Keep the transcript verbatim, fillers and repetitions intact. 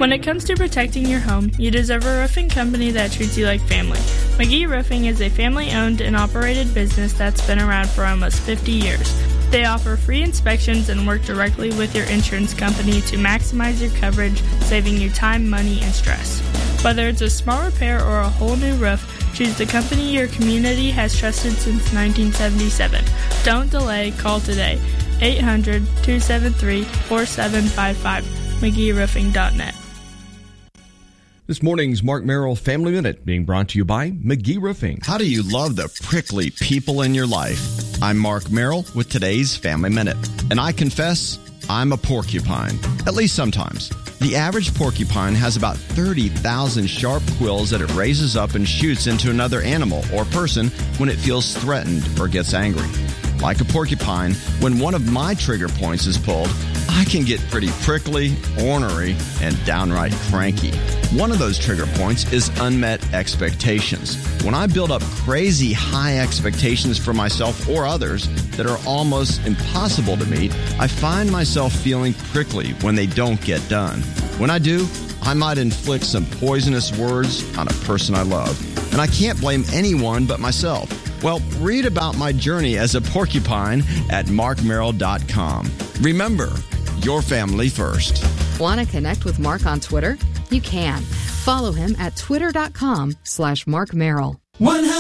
When it comes to protecting your home, you deserve a roofing company that treats you like family. McGee Roofing is a family-owned and operated business that's been around for almost fifty years. They offer free inspections and work directly with your insurance company to maximize your coverage, saving you time, money, and stress. Whether it's a small repair or a whole new roof, choose the company your community has trusted since nineteen seventy-seven. Don't delay, call today. eight hundred, two seven three, four seven five five, mcgee roofing dot net. This morning's Mark Merrill Family Minute being brought to you by McGee Roofing. How do you love the prickly people in your life? I'm Mark Merrill with today's Family Minute. And I confess, I'm a porcupine. At least sometimes. The average porcupine has about thirty thousand sharp quills that it raises up and shoots into another animal or person when it feels threatened or gets angry. Like a porcupine, when one of my trigger points is pulled, I can get pretty prickly, ornery, and downright cranky. One of those trigger points is unmet expectations. When I build up crazy high expectations for myself or others that are almost impossible to meet, I find myself feeling prickly when they don't get done. When I do, I might inflict some poisonous words on a person I love. And I can't blame anyone but myself. Well, read about my journey as a porcupine at mark merrill dot com. Remember, your family first. Want to connect with Mark on Twitter? You can. Follow him at twitter dot com slash Mark Merrill.